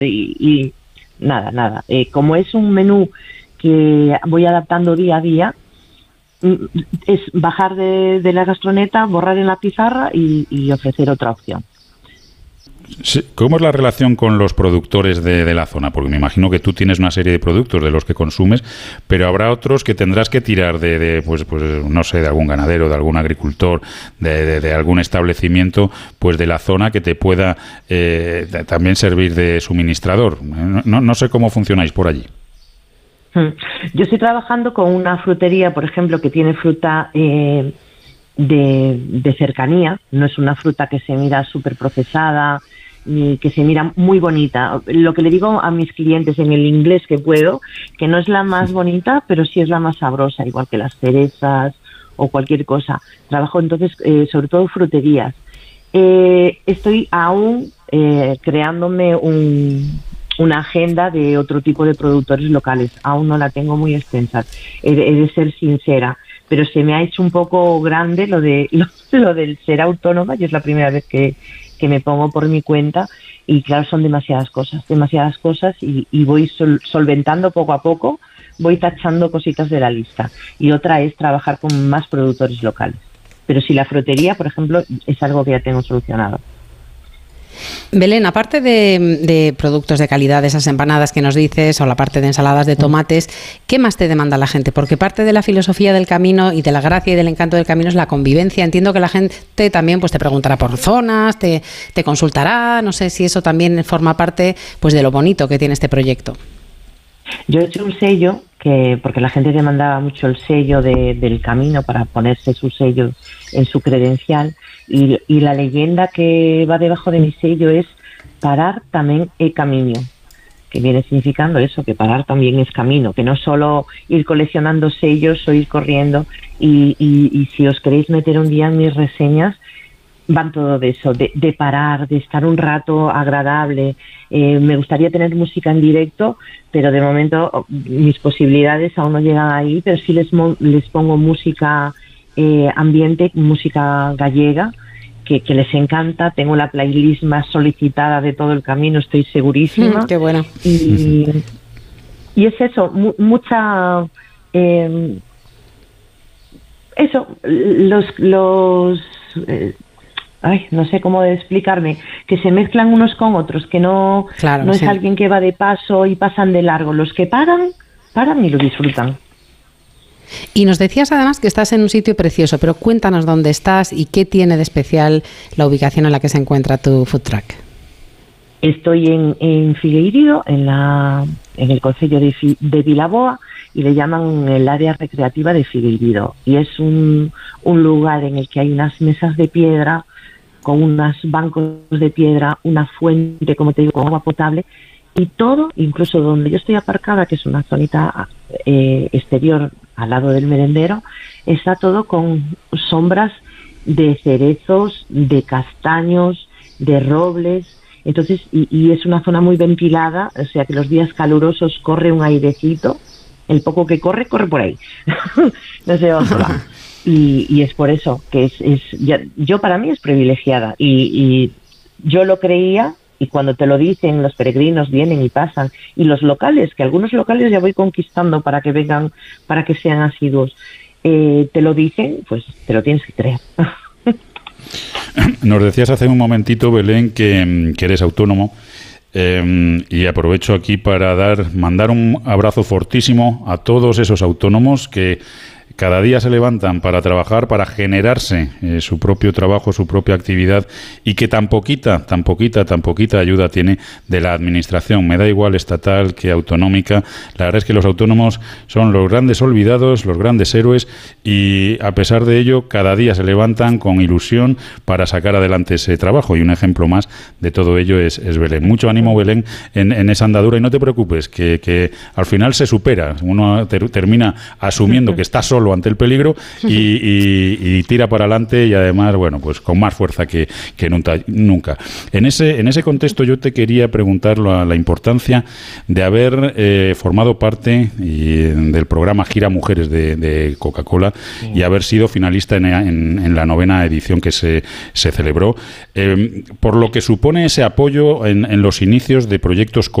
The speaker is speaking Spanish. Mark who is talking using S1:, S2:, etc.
S1: y nada. Como es un menú que voy adaptando día a día, es bajar de la gastroneta, borrar en la pizarra y ofrecer otra opción.
S2: Sí. ¿Cómo es la relación con los productores de la zona? Porque me imagino que tú tienes una serie de productos de los que consumes, pero habrá otros que tendrás que tirar pues no sé, de algún ganadero, de algún agricultor, de algún establecimiento, pues de la zona que te pueda también servir de suministrador. No sé cómo funcionáis por allí.
S1: Yo estoy trabajando con una frutería, por ejemplo, que tiene fruta de cercanía. No es una fruta que se mira súper procesada ni que se mira muy bonita. Lo que le digo a mis clientes en el inglés que puedo, que no es la más bonita, pero sí es la más sabrosa, igual que las cerezas o cualquier cosa. Trabajo entonces sobre todo fruterías. Estoy aún creándome una agenda de otro tipo de productores locales. Aún no la tengo muy extensa, he de ser sincera, pero se me ha hecho un poco grande lo del ser autónoma. Yo es la primera vez que me pongo por mi cuenta y claro, son demasiadas cosas y voy solventando poco a poco, voy tachando cositas de la lista. Y otra es trabajar con más productores locales. Pero si la frutería, por ejemplo, es algo que ya tengo solucionado.
S3: Belén, aparte de productos de calidad, de esas empanadas que nos dices, o la parte de ensaladas de tomates, ¿qué más te demanda la gente? Porque parte de la filosofía del camino y de la gracia y del encanto del camino es la convivencia. Entiendo que la gente también pues te preguntará por zonas, te consultará, no sé si eso también forma parte pues de lo bonito que tiene este proyecto.
S1: Yo he hecho un sello, porque la gente demandaba mucho el sello del camino para ponerse su sello en su credencial, y la leyenda que va debajo de mi sello es parar también es camino, que viene significando eso, que parar también es camino, que no solo ir coleccionando sellos o ir corriendo, y si os queréis meter un día en mis reseñas, van todo de eso, de parar, de estar un rato agradable. Me gustaría tener música en directo, pero de momento mis posibilidades aún no llegan ahí, pero sí les pongo música ambiente, música gallega, que les encanta. Tengo la playlist más solicitada de todo el camino, estoy segurísima.
S3: Qué bueno.
S1: Y es eso, mucha... eso, no sé cómo explicarme, que se mezclan unos con otros, que no es alguien que va de paso y pasan de largo. Los que paran y lo disfrutan.
S3: Y nos decías además que estás en un sitio precioso, pero cuéntanos dónde estás y qué tiene de especial la ubicación en la que se encuentra tu food truck.
S1: Estoy en Figueiredo, en el concello de Vilaboa, y le llaman el área recreativa de Figueiredo. Y es un lugar en el que hay unas mesas de piedra, con unos bancos de piedra, una fuente, como te digo, con agua potable, y todo, incluso donde yo estoy aparcada, que es una zonita exterior al lado del merendero, está todo con sombras de cerezos, de castaños, de robles. Entonces, y es una zona muy ventilada, o sea que los días calurosos corre un airecito, el poco que corre por ahí. No sé dónde va. Y es por eso que yo para mí es privilegiada, y yo lo creía, y cuando te lo dicen, los peregrinos vienen y pasan, y los locales, que algunos locales ya voy conquistando para que vengan, para que sean asiduos, te lo dicen, pues te lo tienes que creer.
S2: Nos decías hace un momentito, Belén, que eres autónomo, y aprovecho aquí para mandar un abrazo fortísimo a todos esos autónomos que cada día se levantan para trabajar, para generarse su propio trabajo, su propia actividad, y que tan poquita ayuda tiene de la administración. Me da igual estatal que autonómica. La verdad es que los autónomos son los grandes olvidados, los grandes héroes, y a pesar de ello, cada día se levantan con ilusión para sacar adelante ese trabajo. Y un ejemplo más de todo ello es Belén. Mucho ánimo, Belén, en esa andadura, y no te preocupes, que al final se supera. Uno termina asumiendo que está solo solo ante el peligro y tira para adelante y además, bueno, pues con más fuerza que nunca. En ese contexto yo te quería preguntar la importancia de haber formado parte del programa Gira Mujeres de Coca-Cola y haber sido finalista en la 9ª edición que se celebró, por lo que supone ese apoyo en los inicios de proyectos